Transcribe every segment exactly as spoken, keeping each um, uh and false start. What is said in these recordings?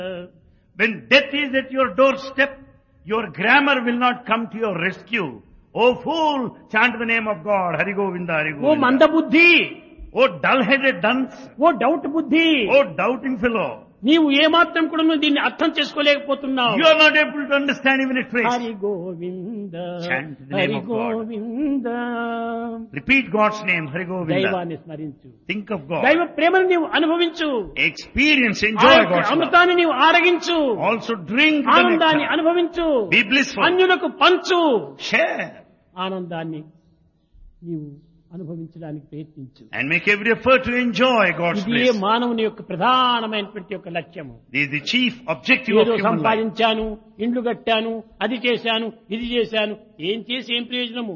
When death is at your doorstep, your grammar will not come to your rescue. O fool, chant the name of God. Hari Govinda, Hari oh Govinda. మందబుద్ధి, O dull-headed dunce. ఓ doubt బుద్ధి, O doubting fellow. నీవు ఏమాత్రం కూడా నువ్వు దీన్ని అర్థం చేసుకోలేకపోతున్నావు. You are not able to understand even a trace. Hari Govinda, Chant the name Hari of God. Govinda. Repeat God's name, Hari Govinda. దైవాన్ని స్మరించు, Think of God. దైవ ప్రేమను నీవు అనుభవించు, Experience, ఆ enjoy యొక్క God's love. అమృతాన్ని నీవు ఆరగించు, Also drink the ఆనందాన్ని nectar. అనుభవించు, Be blissful. అన్యులకు పంచు, Share. ఆనందాన్ని నీవు అనుభవించడానికి ప్రయత్నించు. And make every effort to enjoy God's ఇది bliss. మానవుని యొక్క ప్రధానమైనటువంటి యొక్క లక్ష్యము. This is the chief objective of ఏదో human life. సంపాదించాను, ఇండ్లు కట్టాను, అది చేశాను, ఇది చేశాను, ఏం చేసి ఏం ప్రయోజనము?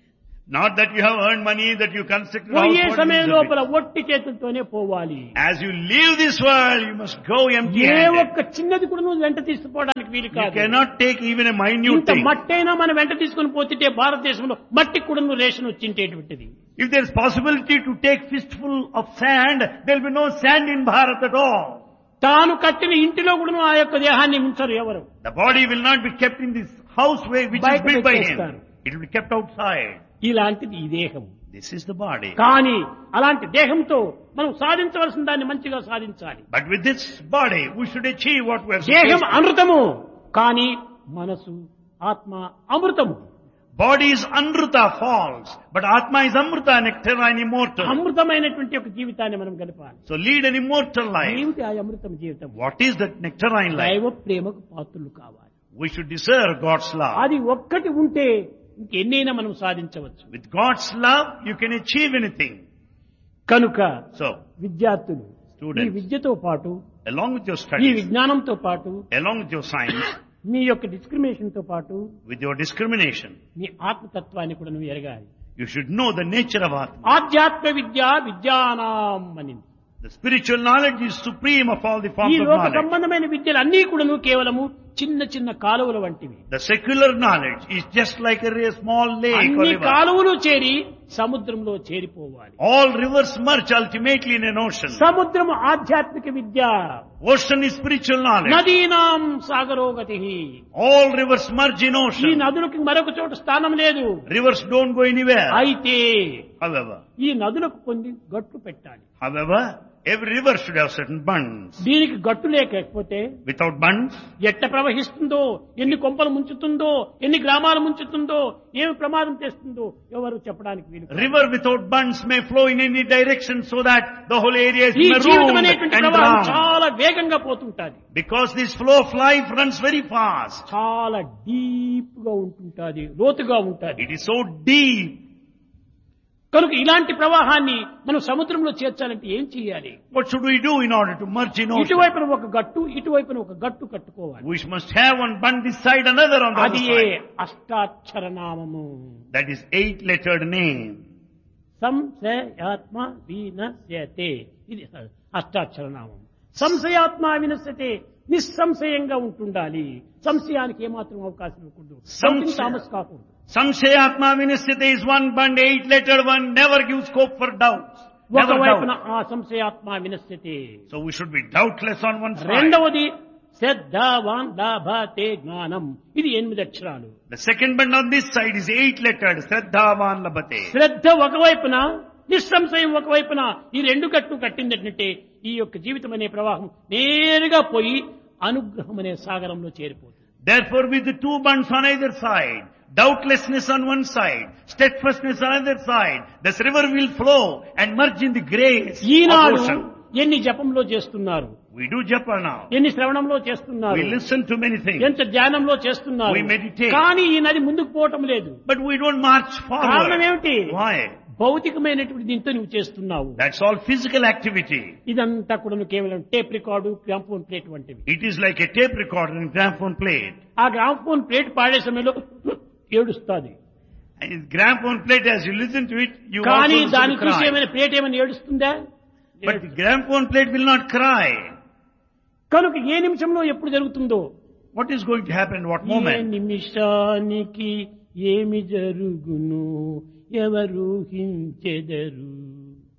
Not that you have earned money, that you constructed a house. పోయే what is సమయం the లోపల ఒట్టి చేతులతోనే పోవాలి. As you leave this world, you must go A empty-handed. ఒక్క చిన్నది కూడా నువ్వు వెంట తీసుకుపోవడానికి వీలు You కాదు. cannot take even a minute ఇంత thing. మట్టైనా మనం వెంట తీసుకుని పోతుంటే భారతదేశంలో మట్టి కూడా నువ్వు ration వచ్చింటేటువంటిది. If there is possibility to take fistful of sand, there will be no sand in Bharat at all. తాను కట్టిన ఇంటిలో కూడా ఆ యొక్క దేహాన్ని ఉంచరు ఎవరు. The body will not be kept in this house way which is బయట built by పెట్టేస్తారు. him. It will be kept outside. ఇలాంటిది ఈ దేహం. This is the body. కానీ అలాంటి దేహంతో మనం సాధించవలసిన దాన్ని మంచిగా సాధించాలి. But with this body, we should achieve what we are దేహం supposed to. అమృతము, కానీ మనసు ఆత్మ అమృతము. Body is Amrita, false, but Atma is Amrita, nectar and immortal. అమృతమైనటువంటి ఒక జీవితాన్ని మనం గడపాలి. So lead an immortal life. ఏమిటి ఆ అమృతం జీవితం? What is that nectarine life? దైవ ప్రేమకు పాత్రులు కావాలి. We should deserve God's love. అది ఒక్కటి ఉంటే ఇంకెన్నైనా మనం సాధించవచ్చు. With God's love, you can achieve anything. కనుక So, విద్యార్థులు ఈ students, విద్యతో పాటు, along with your ఈ studies, విజ్ఞానంతో పాటు, along with your science, మీ యొక్క డిస్క్రిమినేషన్ తో పాటు with your discrimination, మీ ఆత్మతత్వాన్ని కూడా నువ్వు ఎరగాలి. you should know the nature of Atma. ఆధ్యాత్మ విద్య విద్యానాం అని. The spiritual knowledge is supreme of all the ఈ forms of లోక knowledge. సంబంధమైన విద్యలు అన్ని కూడా కేవలము చిన్న చిన్న కాలువల వంటివి. The secular knowledge is just like a re- small lake or అన్ని river. కాలువలు చేరి సముద్రంలో చేరిపోవాలి. All rivers merge ultimately in an ocean. సముద్రము ఆధ్యాత్మిక విద్య, Ocean is spiritual knowledge. నదీనాం సాగరోగతి. All rivers merge in ఈ ocean. నదులకు మరొక చోట స్థానం లేదు. Rivers don't go anywhere. అయితే However, ఈ నదులకు కొన్ని గట్లు పెట్టాలి. however, every river should have certain bunds. దీనికి గట్టు లేకపోతే Without bunds, ఎట్ట ప్రవహిస్తుందో, ఎన్ని కొంపలు ముంచుతుందో, ఎన్ని గ్రామాలు ముంచుతుందో, ఏమి ప్రమాదం తెస్తుందో ఎవరు చెప్పడానికి వీలు కాదు. river without bunds may flow in any direction so that the whole area is ఈ జీవితం marooned అనేటువంటి and ప్రవాహం drowned. చాలా వేగంగా పోతుంటాది. Because this flow of life runs very fast. చాలా డీప్ గా ఉంటుంటాది, లోతుగా ఉంటాది. It is so deep. కనుక ఇలాంటి ప్రవాహాన్ని మనం సముద్రంలో చేర్చాలంటే ఏం చేయాలి? What should we do in order to merge in ocean? ఇటువైపున ఒక గట్టు, ఇటువైపున ఒక గట్టు కట్టుకోవాలి. We must have one bund this side, another on the other అది side. అష్టాక్షర నామము. That is eight-lettered name. సంశయాత్మ వినశ్యతే. ఇది అష్టాక్షర నామం. సంశయాత్మ వినశ్యతే, నిస్సంశయంగా ఉంటుండాలి. సంశయానికి ఏమాత్రం అవకాశం ఇవ్వకూడదు. సంశయ- తామస్ కాకూడదు. Samshayatma Vinasyate is one bund, eight-lettered one, never give scope for doubts. Never ఒకవైపున doubt. ఆ సంశయాత్మ వినశ్యతే. So we should be doubtless on one side. రెండవది శ్రద్ధావాన్ లాభతే జ్ఞానం. ఇది ఎనిమిది అక్షరాలు. The second bund on this side is eight-lettered, Shraddhavan Labhate. శ్రద్ధ ఒకవైపున, నిస్సంశయం ఒకవైపున, ఈ రెండు కట్టు కట్టిందంటే ఈ యొక్క జీవితం అనే ప్రవాహం నేరుగా పోయి అనుగ్రహం అనే సాగరంలో చేరిపోతుంది. Therefore with the two bunds on either side, doubtlessness on one side, steadfastness on other side, this river will flow and merge in the grace of Eenadu ocean. ఎన్ని జపంలో చేస్తున్నారు, We do japa now. ఎన్ని శ్రవణంలో చేస్తున్నారు, We listen to many things. ఎంత ధ్యానంలో చేస్తున్నారు. We meditate. కానీ ఈ నది ముందుకు పోవటం లేదు. But we don't march కారణం forward. ఏమిటి? Why? భౌతికమైనటువంటి దీంతో నువ్వు చేస్తున్నావు. That's all physical activity. ఇదంతా కూడా నువ్వు కేవలం టేప్ రికార్డు, గ్రామ్ఫోన్ ప్లేట్ వంటివి. It is like a tape recorder and gramophone plate. ఆ గ్రామ్ఫోన్ ప్లేట్ పాడే సమయంలో ఏడుస్తుంది. And gramophone plate, as you listen to it, you కానీ also దాన్ని listen to చూసి cry. ఏమైనా ప్లేట్ ఏమైనా ఏడుస్తుందా? But the gramophone plate will not cry. కనుక ఏ నిమిషంలో ఎప్పుడు జరుగుతుందో, What is going to happen at what A moment? నిమిషానికి ఏమి జరుగును ఎవరు హించెదరు.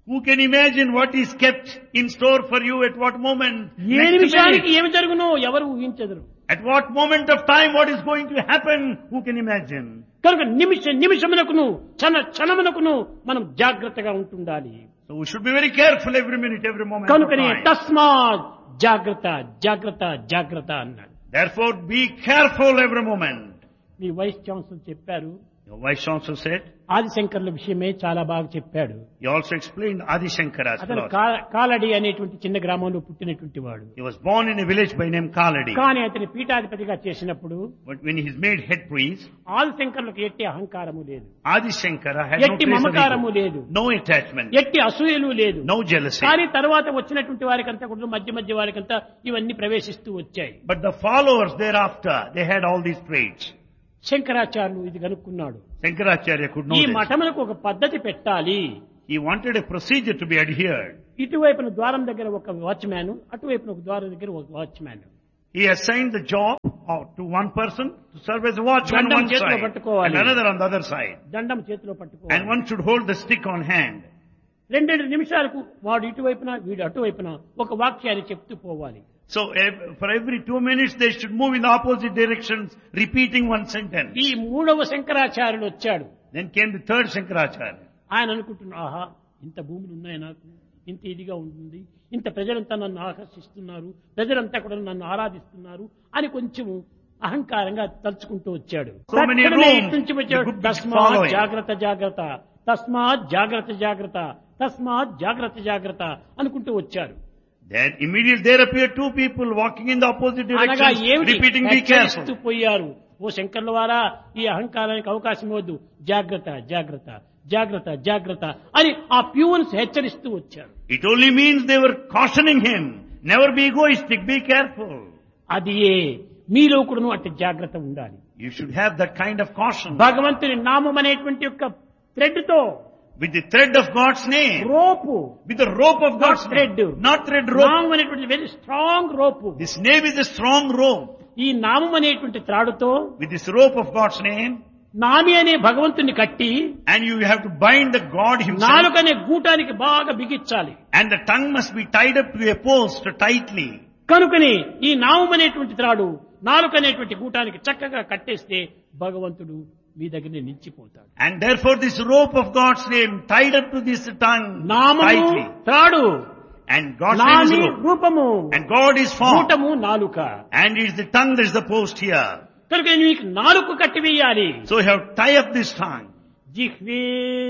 Who can imagine what is kept in store for you at what moment? A Next నిమిషానికి minute. ఏమి జరుగునో ఎవరు ఊహించదురు. At what moment of time what is going to happen? Who can imagine? కనుక నిమిష నిమిషమునకును క్షణ క్షణమునకును మనం జాగ్రత్తగా ఉంటుండాలి. So we should be very careful every minute, every moment of కనుకనే time. తస్మాత్ జాగ్రత్త జాగ్రత్త జాగ్రత్త అన్నాడు. Therefore be careful every moment. Me vice chancellor చెప్పారు, Your Vice Chancellor said, ఆదిశంకర్ల విషయమే చాలా బాగా చెప్పాడు. he also explained Adi Shankara's అతను philosophy. కా- కాలడి అనేటువంటి చిన్న గ్రామంలో పుట్టినటువంటి వాడు. He was born in a village by name Kaladi. కానీ అతని పీఠాధిపతిగా చేసినప్పుడు But when he is made head priest, ఆదిశంకర్లకు ఎట్టి అహంకారము లేదు, Adi Shankara had no ఎట్టి trace of మమకారము ego, లేదు, no attachment, ఎట్టి అసూయలు లేదు. no jealousy. కానీ తర్వాత వచ్చినటువంటి వారికంతా కూడా మధ్య మధ్య వారికంతా ఇవన్నీ ప్రవేశిస్తూ వచ్చాయి. But the followers thereafter, they had all these traits. శంకరాచార్యులు ఇది కనుక్కున్నాడు. Shankaracharya could know ఈ this. మఠములకు ఒక పద్ధతి పెట్టాలి. He wanted a procedure to be adhered. ఇటువైపున ద్వారం దగ్గర ఒక వాచ్మ్యాన్, అటువైపున ఒక ద్వారం దగ్గర ఒక watchman. He assigned the job of- to one person to serve as a watchman on దండం one చేతిలో side పట్టుకోవాలి. and another on the other side. దండం చేతిలో And పట్టుకోవాలి. one should hold the stick on hand. రెండెండు నిమిషాలకు వాడు ఇటువైపున వీడు అటువైపున ఒక వాక్యాన్ని చెప్తూ పోవాలి. So ev- for every two minutes they should move in the opposite directions, repeating one sentence. ఈ మూడవ శంకరాచార్యుడు వచ్చాడు. Then came the third Shankaracharya. ఆయన అనుకుంటున్నా, ఆహా ఇంత భూములు ఉన్నాయి నాకు, ఇంత ఇదిగా ఉంటుంది, ఇంత ప్రజలంతా నన్ను ఆకర్షిస్తున్నారు, ప్రజలంతా కూడా నన్ను ఆరాధిస్తున్నారు అని కొంచెము అహంకారంగా తలుచుకుంటూ వచ్చాడు. So many తక్షణమే rooms, ఇటు నుంచి the వచ్చాడు, good is తస్మాత్ following. జాగ్రత్త జాగ్రత్త, తస్మాత్ జాగ్రత్త జాగ్రత్త, తస్మాత్ జాగ్రత్త జాగ్రత్త అనుకుంటూ వచ్చారు. Then immediately there appeared two people walking in the opposite అనగా directions, ఏమిటి repeating, be హెచ్చరిస్తూ careful. పోయారు. ఓ శంకర్ల వారా, ఈ అహంకారానికి అవకాశం ఇవ్వద్దు, జాగ్రత్త జాగ్రత్త జాగ్రత్త జాగ్రత్త అని ఆ ప్యూన్స్ హెచ్చరిస్తూ వచ్చారు. It only means they were cautioning him, never be egoistic, be careful. అది ఏ మీలో కూడాను అట్టి జాగ్రత్త ఉండాలి. You should have that kind of caution. భగవంతుని నామం అనేటువంటి యొక్క థ్రెడ్ తో, With the thread of God's name, rope, with the rope of God's thread. name, not thread rope. నామం అనేటువంటి very strong rope. This name is a strong rope. ఈ నామం అనేటువంటి త్రాడుతో With this rope of God's name, నామి అనే భగవంతుని కట్టి and you have to bind the God himself, నాలుకనే గూటానికి బాగా బిగించాలి. and the tongue must be tied up to a post tightly. కనుకని ఈ నామం అనేటువంటి త్రాడు నాలుక అనేటువంటి గూటానికి చక్కగా కట్టేస్తే భగవంతుడు మీ దగ్గర నిలిచిపోతాడు. And therefore this rope of God's name tied up to this tongue నామము tightly. త్రాడు, And God's name is నామి rope. రూపము, And God is form. గూటము నాలుక. And it is the tongue that is the post here. కనుక నీకు నాలుక కట్టివేయాలి. So you have to tie up this tongue. జిహ్వే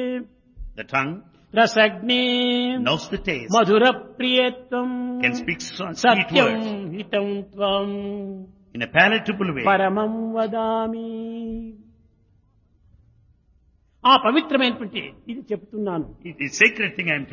The tongue రసగ్నే knows the taste, Mathura ప్రియత్వం can speak sweet Satyam words హితం త్వం in a palatable way. పరమం వదామి. ఆ పవిత్రమైనటువంటి ఇది చెప్తున్నాను. It is sacred thing I am